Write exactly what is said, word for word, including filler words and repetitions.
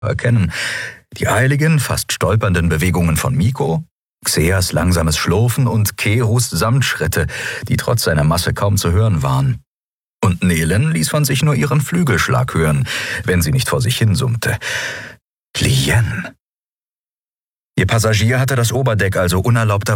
erkennen. Die eiligen, fast stolpernden Bewegungen von Miko, Xeas langsames Schlurfen und Keros Samtschritte, die trotz seiner Masse kaum zu hören waren. Und Nelen ließ von sich nur ihren Flügelschlag hören, wenn sie nicht vor sich hinsummte. Lien. Ihr Passagier hatte das Oberdeck also unerlaubter